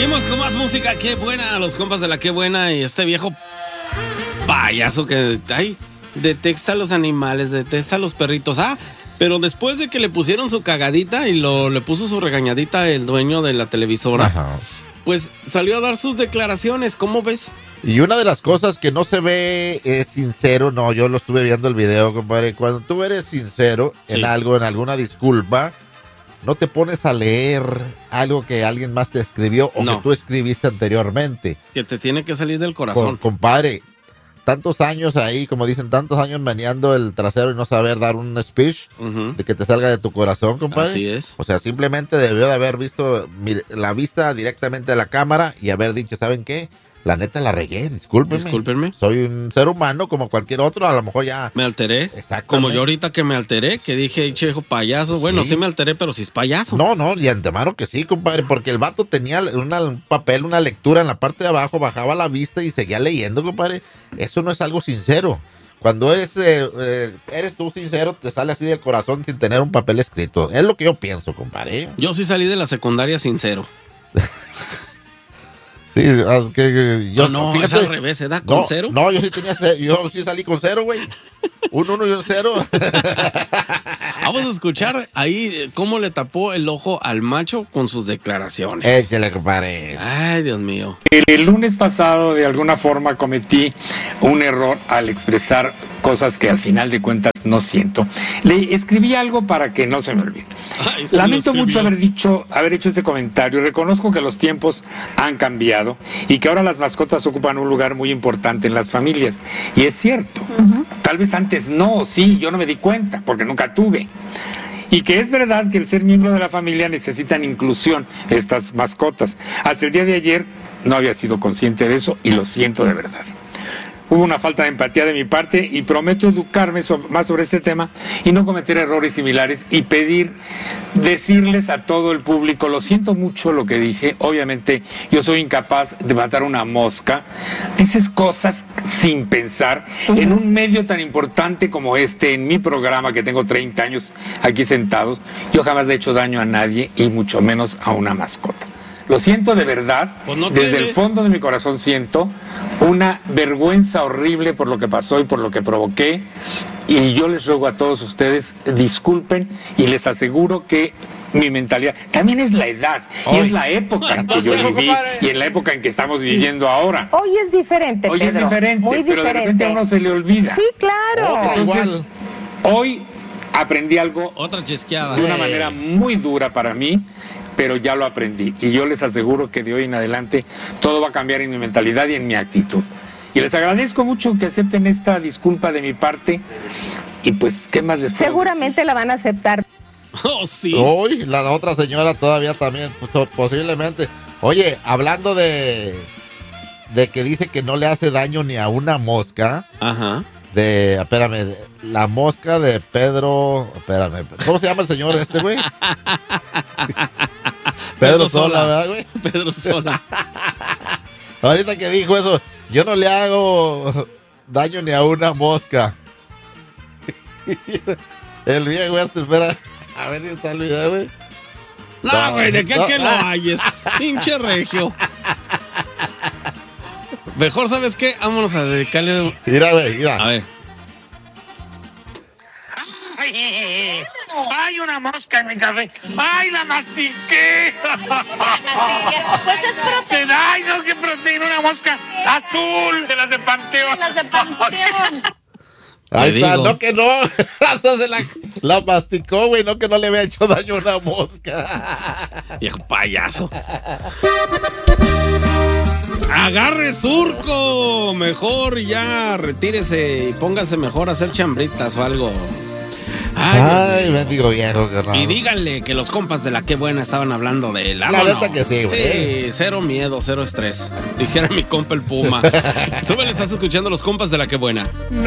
Seguimos con más música. Qué buena, los compas de la Qué Buena. Y este viejo payaso que detesta a los animales, detesta a los perritos. Pero después de que le pusieron su cagadita y le puso su regañadita el dueño de la televisora, ajá, pues salió a dar sus declaraciones. ¿Cómo ves? Y una de las cosas que no se ve es sincero. No, yo lo estuve viendo el video, compadre. Cuando tú eres sincero en algo, en alguna disculpa, no te pones a leer algo que alguien más te escribió o que tú escribiste anteriormente. Que te tiene que salir del corazón. Compadre, tantos años ahí, como dicen, tantos años meneando el trasero y no saber dar un speech de que te salga de tu corazón, compadre. Así es. O sea, simplemente debió de haber visto la vista directamente a la cámara y haber dicho, ¿saben qué? La neta la regué, discúlpenme. Soy un ser humano como cualquier otro, a lo mejor ya... Me alteré. Exactamente. Como yo ahorita que me alteré, que dije, chejo, payaso. Bueno, sí me alteré, pero sí es payaso. No, de antemano que sí, compadre, porque el vato tenía un papel, una lectura en la parte de abajo, bajaba la vista y seguía leyendo, compadre. Eso no es algo sincero. Cuando eres tú sincero, te sale así del corazón sin tener un papel escrito. Es lo que yo pienso, compadre. Yo sí salí de la secundaria sincero. Sí, yo fíjate, es al revés, ¿da? ¿Con cero? No, yo sí salí con cero, güey. Un 1 y un 0. Vamos a escuchar ahí cómo le tapó el ojo al macho con sus declaraciones. Échale, compadre. Ay, Dios mío. El lunes pasado, de alguna forma, cometí un error al expresar cosas que al final de cuentas no siento. Le escribí algo para que no se me olvide. Lamento mucho haber hecho ese comentario. Reconozco que los tiempos han cambiado y que ahora las mascotas ocupan un lugar muy importante en las familias. Y es cierto. Tal vez antes no, sí, yo no me di cuenta porque nunca tuve. Y que es verdad que el ser miembro de la familia necesitan inclusión, estas mascotas. Hasta el día de ayer no había sido consciente de eso y lo siento de verdad. Hubo una falta de empatía de mi parte y prometo educarme más sobre este tema y no cometer errores similares y decirles a todo el público, lo siento mucho lo que dije, obviamente yo soy incapaz de matar una mosca, dices cosas sin pensar en un medio tan importante como este, en mi programa que tengo 30 años aquí sentados, yo jamás le he hecho daño a nadie y mucho menos a una mascota. Lo siento de verdad, desde el fondo de mi corazón siento una vergüenza horrible por lo que pasó y por lo que provoqué, y yo les ruego a todos ustedes, disculpen, y les aseguro que mi mentalidad, también es la edad, y es la época en que yo viví, y en la época en que estamos viviendo ahora. Hoy es diferente, Hoy Pedro. es diferente, muy pero diferente. de repente a uno se le olvida. Sí, claro. Entonces, hoy aprendí algo otra chisqueada de una manera muy dura para mí, pero ya lo aprendí y yo les aseguro que de hoy en adelante todo va a cambiar en mi mentalidad y en mi actitud. Y les agradezco mucho que acepten esta disculpa de mi parte y pues, ¿qué más les puedo Seguramente decir? la van a aceptar. Oh, sí. Uy, la otra señora todavía también, posiblemente. Oye, hablando de que dice que no le hace daño ni a una mosca. Ajá. Espérame, la mosca de Pedro, espérame, ¿cómo se llama el señor este, güey? Pedro Sola, ¿verdad, güey? Pedro Sola. Ahorita que dijo eso, yo no le hago daño ni a una mosca. El viejo este, espera, a ver si está el video, güey. No, güey, ¿de qué que lo hayes? Pinche regio. Mejor, ¿sabes qué? Vámonos a dedicarle... Mira, güey, mira. A ver. ¡Ay, una mosca en mi café! ¡Ay, la mastiqué! Pues es proteína. ¡Ay, no, qué proteína! Una mosca azul de las de Panteón. De las de Panteón. Ahí está, no que no. Hasta se la masticó, güey. No que no le había hecho daño a una mosca. Viejo payaso. Agarre surco. Mejor ya retírese y póngase mejor a hacer chambritas o algo. Ay, bendigo viejo, carnal. Y díganle que los compas de la Qué Buena estaban hablando de él. La neta que sí, güey. Sí, cero miedo, cero estrés. Dijera mi compa el Puma. Súbele, estás escuchando los compas de la Qué Buena.